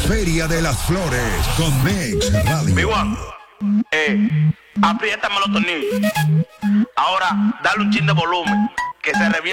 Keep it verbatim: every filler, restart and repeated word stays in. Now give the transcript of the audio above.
Feria de las Flores con Mix Radio. Mi Juan, eh, apriétame los tornillos. Ahora, dale un chin de volumen, que se reviente.